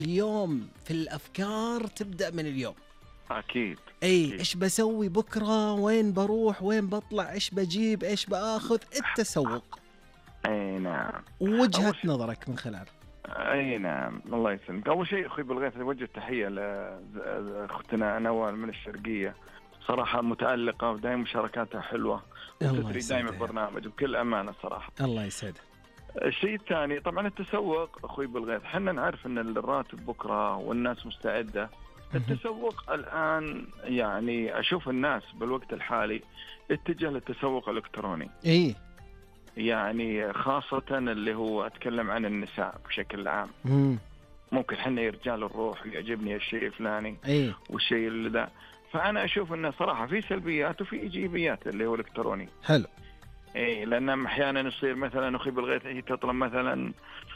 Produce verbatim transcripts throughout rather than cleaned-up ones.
اليوم في الأفكار تبدأ من اليوم. أكيد. أي أكيد. إيش بسوي بكرة، وين بروح، وين بطلع، إيش بجيب، إيش بآخذ. التسوق. أي نعم. وجهة أول شيء نظرك من خلال. أي نعم، الله يسلمك. أول شيء أخوي بالغيث أوجه تحية لأختنا نوال من الشرقية، صراحة متألقة ودائما مشاركاتها حلوة وتدري دائما البرنامج بكل أمانة صراحة. الله يسعده. الشيء الثاني طبعا التسوق أخوي بالغيث، حنا نعرف أن الراتب بكرة والناس مستعدة. التسوق الآن يعني أشوف الناس بالوقت الحالي اتجه للتسوق الإلكتروني. إيه يعني خاصة اللي هو أتكلم عن النساء بشكل عام. مم. ممكن حنا رجال نروح ويعجبني الشيء الفلاني إيه والشيء اللي ذا، فأنا أشوف أنه صراحة في سلبيات وفي إيجابيات اللي هو الإلكتروني. حلو. إيه لأن أحيانا يصير مثلا أخي بالغيث هي تطلب مثلا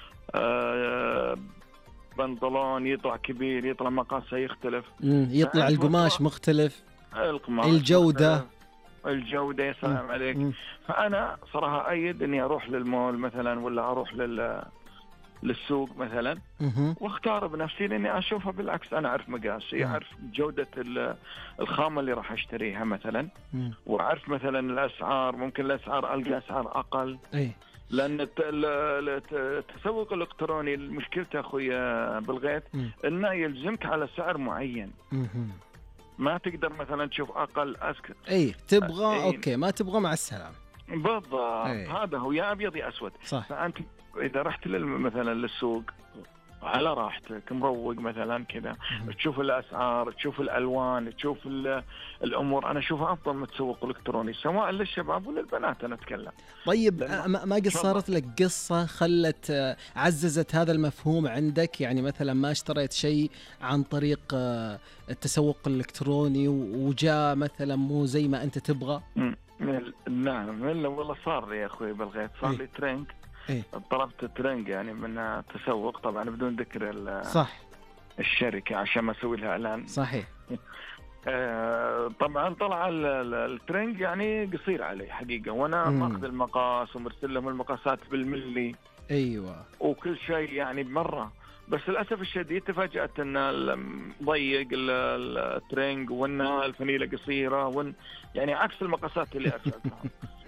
آه بنطلون يطلع كبير، يطلع مقاسه يختلف. مم. يطلع القماش مختلف، القماش الجودة مختلف. الجودة يا سلام مم. عليك. مم. فأنا صراحة أيد إني أروح للمول مثلا ولا أروح لل للسوق مثلا مم. واختار بنفسي، لأني أشوفها بالعكس أنا أعرف مقاسي، مم. أعرف جودة الخامة اللي راح أشتريها مثلا، مم. وأعرف مثلا الأسعار، ممكن الأسعار ألقى أسعار أقل. إيه لأن الت- ال- الت- التسوق الإلكتروني مشكلته أخوي بالغيث مم. إنه يلزمك على سعر معين، مم. ما تقدر مثلا تشوف أقل أسكر. إيه تبغى إيه. أوكي، ما تبغى مع السلامة. بالضبط. أيه. هذا هو يا أبيض يا أسود. صح. فأنت إذا رحت لل- مثلا للسوق على راحتك مروق مثلا كذا، تشوف الأسعار، تشوف الألوان، تشوف ال- الأمور، أنا أشوفها أفضل من التسوق الإلكتروني سواء للشباب ولا البنات. أنا أتكلم طيب لأنه- ما ما قد صارت لك قصة خلت آه، عززت هذا المفهوم عندك؟ يعني مثلا ما اشتريت شيء عن طريق آه، التسوق الإلكتروني وجاء مثلا مو زي ما أنت تبغى؟ م- نعم إلا والله صار يا أخوي بالغيث، صار إيه. لي ترينج. إيه. طلبت ترينج يعني من التسوق طبعا بدون ذكر ال- صح الشركة عشان ما أسوي لها إعلان. صحيح. آه، طبعا طلع ال- ال- الترنج يعني قصير عليه حقيقة، وانا مم. ماخذ المقاس ومرسل لهم المقاسات بالملي أيوة. وكل شيء يعني بمرة، بس للأسف الشديد تفاجأت ان ال- ضيق ال- ال- الترنج، وان الفنيلة قصيرة، وان يعني عكس المقاسات اللي ارسلتها.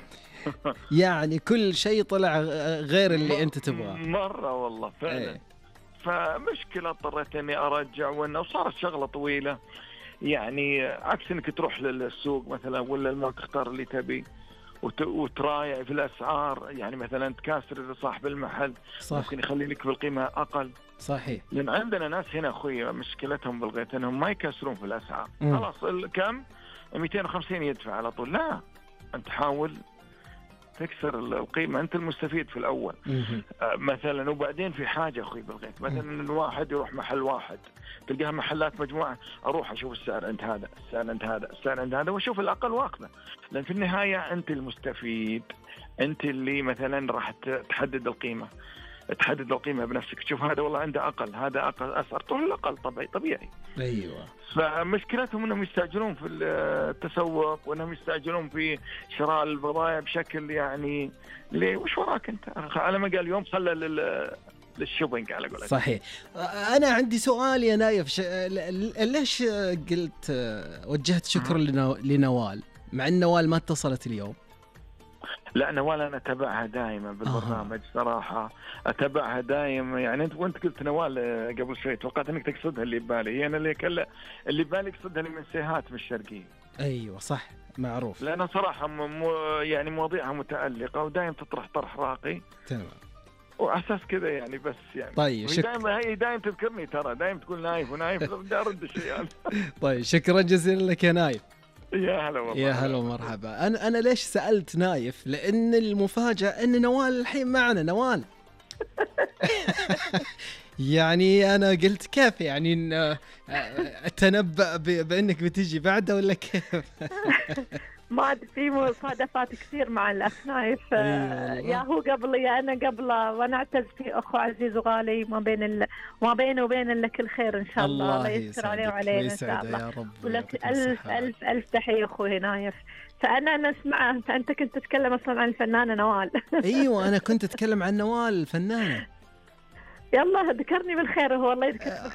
يعني كل شيء طلع غ- غير اللي أنت تبغاه. مرة والله فعلا. إيه. فمشكلة اضطريت اني ارجع، وانه صارت شغلة طويلة، يعني عكس انك تروح للسوق مثلا ولا ما تختار اللي تبي وت... وترايع في الاسعار، يعني مثلا تكاسر صاحب المحل صح. ممكن يخلي لك بالقيمة اقل. صحيح. لان عندنا ناس هنا اخوي مشكلتهم بالغيث انهم ما يكسرون في الاسعار. مم. خلاص ال- كم مئتين وخمسين يدفع على طول. لا، انت حاول تكسر القيمة، أنت المستفيد في الأول. مم. آه، مثلا وبعدين في حاجة أخوي بالغيث، مثلا الواحد يروح محل واحد تلقاها محلات مجموعة، أروح أشوف السعر عند هذا، السعر عند هذا، السعر عند هذا، وأشوف الأقل وأخذه. لأن في النهاية أنت المستفيد، أنت اللي مثلا راح ت- تحدد القيمة، تحدد القيمة بنفسك، تشوف هذا والله عنده أقل، هذا أقل أسعر، تروح الأقل طبيعي طبيعي. أيوة. فمشكلتهم انهم يستعجلون في التسوق، وانهم يستعجلون في شراء البضائع بشكل يعني ليه وش وراك انت؟ على ما قال اليوم خلى لل للشوبينج على قولك. صحيح. أنا عندي سؤال يا نايف، ش... ل- ليش قلت وجهت شكر لنو... لنوال مع أن نوال ما اتصلت اليوم؟ لا نوال انا اتابعها دائما بالبرنامج. آه. صراحه اتابعها دائما، يعني انت وانت قلت نوال قبل شوي توقعت انك تقصدها اللي ببالي، هي انا اللي كل اللي ببالي قصدها اللي من سيهات من الشرقيه. أيوة صح معروف. لأنها صراحه م... م... يعني مواضيعها متألقه ودائما تطرح طرح راقي. تمام. وأساس كذا يعني، بس يعني طيب شك... دائما هي دائما تذكرني، ترى دائما تقول نايف ونايف، بدي أرد الشيء هذا. طيب شكرا جزيلا لك يا نايف. يا هلا والله. يا هلا ومرحبا. أنا أنا ليش سألت نايف؟ لأن المفاجأة أن نوال الحين معنا. نوال يعني أنا قلت كيف يعني إن أتنبأ ب- بأنك بتيجي بعده ولا كيف؟ ما عاد في مصادفات كثير مع الأخ نايف. أيوة. يا هو قبلي يا أنا قبله، وأنا أعتز في أخو عزيز وغالي، ما بين ال... ما بينه وبين لك الخير إن شاء الله. الله يستر عليه وعلينا إن شاء الله يا رب. ولك ألف ألف ألف تحية أخوي نايف. فأنا نسمع أنت كنت تتكلم أصلا عن الفنانة نوال. أيوة أنا كنت أتكلم عن نوال الفنانة. يلا ذكرني بالخير، هو الله يذكرك.